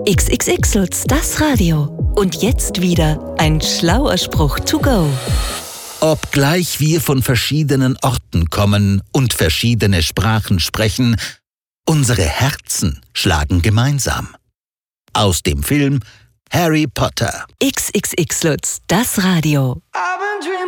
XXX Lutz, das Radio. Und jetzt wieder ein schlauer Spruch to go. Obgleich wir von verschiedenen Orten kommen und verschiedene Sprachen sprechen, unsere Herzen schlagen gemeinsam. Aus dem Film Harry Potter. XXX Lutz, das Radio.